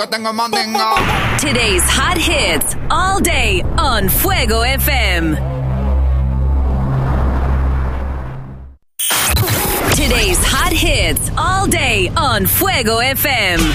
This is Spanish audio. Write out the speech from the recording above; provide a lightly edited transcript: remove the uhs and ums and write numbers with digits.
Tengo mandinga. Today's hot hits all day on Fuego FM. Today's hot hits all day on Fuego FM.